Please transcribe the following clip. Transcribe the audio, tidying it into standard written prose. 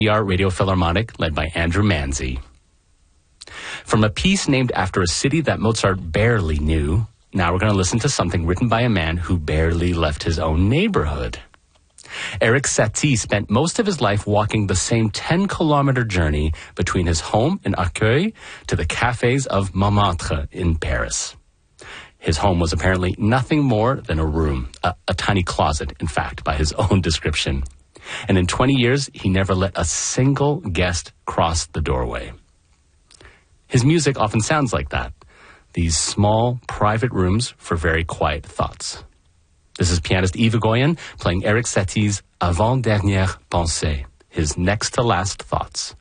Radio Philharmonic, led by Andrew Manzi. From a piece named after a city that Mozart barely knew, now we're going to listen to something written by a man who barely left his own neighborhood. Erik Satie spent most of his life walking the same 10-kilometer journey between his home in Arcueil to the cafes of Montmartre in Paris. His home was apparently nothing more than a room, a tiny closet, in fact, by his own description. And in 20 years, he never let a single guest cross the doorway. His music often sounds like that. These small, private rooms for very quiet thoughts. This is pianist Yves Egoyan playing Erik Satie's Avant-Dernière Pensée, his next-to-last thoughts.